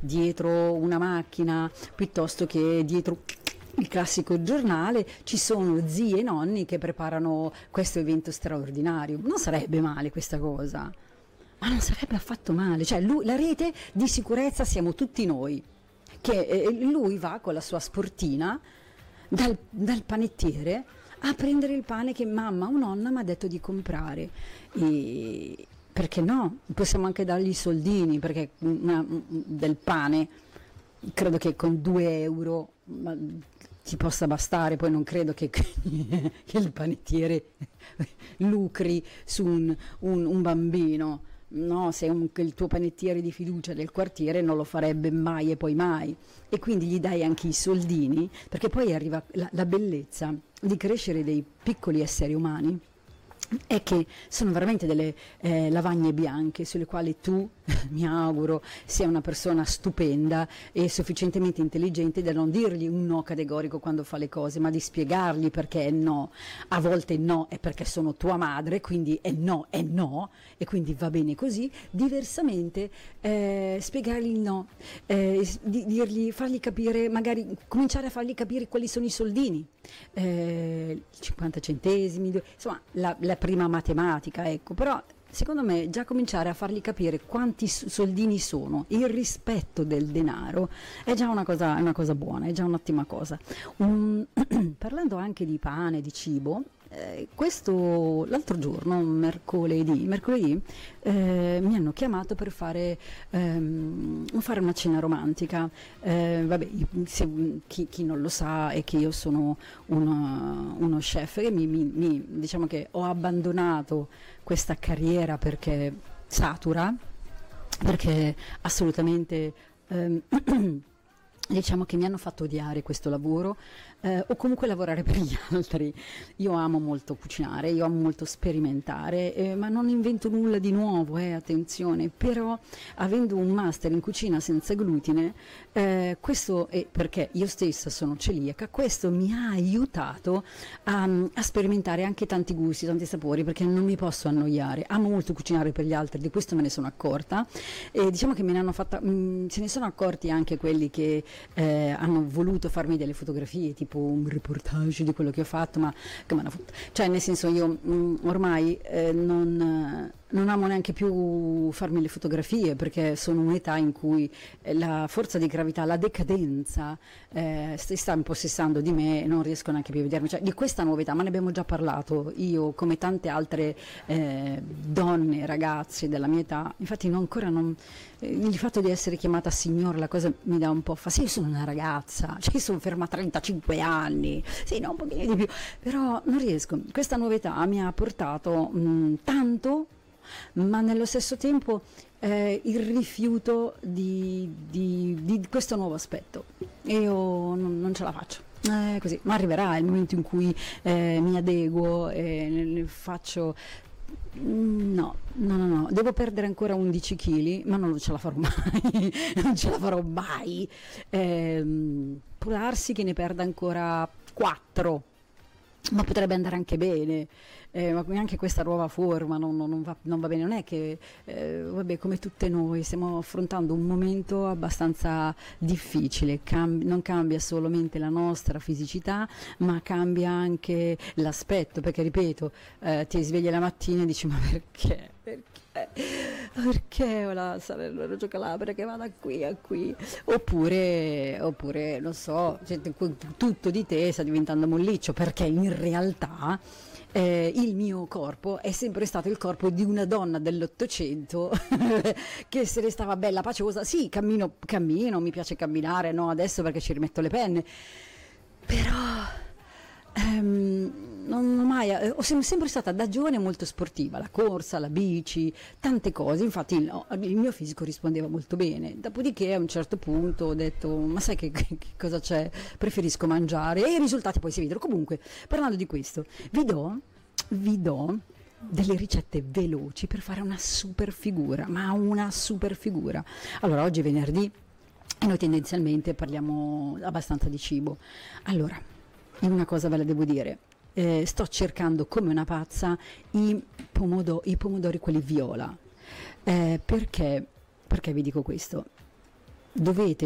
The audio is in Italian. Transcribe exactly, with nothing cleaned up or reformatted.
dietro una macchina piuttosto che dietro il classico giornale, ci sono zii e nonni che preparano questo evento straordinario. Non sarebbe male questa cosa, ma non sarebbe affatto male. Cioè, lui, la rete di sicurezza siamo tutti noi, che eh, lui va con la sua sportina dal, dal panettiere a prendere il pane che mamma o nonna mi ha detto di comprare. E perché no? Possiamo anche dargli i soldini, perché una, del pane credo che con due euro ma, ti possa bastare. Poi non credo che, che il panettiere lucri su un, un, un bambino. No, se un, il tuo panettiere di fiducia del quartiere non lo farebbe mai e poi mai, e quindi gli dai anche i soldini, perché poi arriva la, la bellezza di crescere dei piccoli esseri umani, è che sono veramente delle eh, lavagne bianche sulle quali tu, mi auguro, sia una persona stupenda e sufficientemente intelligente da non dirgli un no categorico quando fa le cose, ma di spiegargli perché è no. A volte no è perché sono tua madre, quindi è no, è no, e quindi va bene così. Diversamente eh, spiegargli il no, eh, di, dirgli, fargli capire, magari cominciare a fargli capire quali sono i soldini, eh, cinquanta centesimi, insomma la, la prima matematica, ecco. Però secondo me già cominciare a fargli capire quanti soldini sono, il rispetto del denaro, è già una cosa, una cosa buona, è già un'ottima cosa. Um, parlando anche di pane, di cibo, eh, questo l'altro giorno, mercoledì, mercoledì eh, mi hanno chiamato per fare, ehm, fare una cena romantica. Eh, vabbè, se, chi, chi non lo sa è che io sono uno, uno chef che mi, mi, mi, diciamo che ho abbandonato questa carriera perché satura, perché assolutamente ehm, diciamo che mi hanno fatto odiare questo lavoro, eh, o comunque lavorare per gli altri. Io amo molto cucinare, io amo molto sperimentare, eh, ma non invento nulla di nuovo, eh, attenzione. Però avendo un master in cucina senza glutine, eh, questo è perché io stessa sono celiaca, questo mi ha aiutato a, a sperimentare anche tanti gusti, tanti sapori, perché non mi posso annoiare. Amo molto cucinare per gli altri, di questo me ne sono accorta, e diciamo che me ne hanno fatta, mh, se ne sono accorti anche quelli che Eh, hanno voluto farmi delle fotografie, tipo un reportage di quello che ho fatto, ma che me ne fot- cioè nel senso io mh, ormai eh, non, eh, non amo neanche più farmi le fotografie, perché sono un'età in cui eh, la forza di gravità, la decadenza eh, si sta impossessando di me e non riesco neanche più a vedermi, cioè, di questa nuova età, ma ne abbiamo già parlato, io come tante altre eh, donne, ragazze della mia età. Infatti non, ancora non eh, il fatto di essere chiamata signora, la cosa mi dà un po' fastidio. Io sono una ragazza, cioè io sono ferma a trentacinque anni, sì, no, un pochino di più, però non riesco. Questa nuova età mi ha portato mh, tanto, ma nello stesso tempo eh, il rifiuto di, di, di questo nuovo aspetto. Io non, non ce la faccio. Eh, così, ma arriverà il momento in cui eh, mi adeguo e ne faccio. No, no, no, no, devo perdere ancora undici chili, ma non ce la farò mai, non ce la farò mai. Eh, può darsi che ne perda ancora quattro, ma potrebbe andare anche bene, eh, ma anche questa nuova forma non, non, non, va, non va bene. Non è che, eh, vabbè, come tutte noi stiamo affrontando un momento abbastanza difficile, Cam- non cambia solamente la nostra fisicità, ma cambia anche l'aspetto, perché ripeto, eh, ti svegli la mattina e dici: ma perché? Perché? Perché ho la Reggio Calabria che va da qui a qui? Oppure, oppure non so, cioè, tutto di te sta diventando molliccio, perché in realtà eh, il mio corpo è sempre stato il corpo di una donna dell'Ottocento che se ne stava bella paciosa. Sì, cammino, cammino, mi piace camminare, no adesso perché ci rimetto le penne, però ehm, non ho mai, eh, ho sem- sempre stata da giovane molto sportiva, la corsa, la bici, tante cose. Infatti il, il mio fisico rispondeva molto bene. Dopodiché a un certo punto ho detto: ma sai che, che cosa c'è? Preferisco mangiare, e i risultati poi si vedono. Comunque, parlando di questo, vi do, vi do delle ricette veloci per fare una super figura, ma una super figura. Allora, oggi è venerdì e noi tendenzialmente parliamo abbastanza di cibo. Allora, una cosa ve la devo dire. Eh, sto cercando come una pazza i, pomodo- i pomodori quelli viola, eh, perché, perché vi dico questo? dovete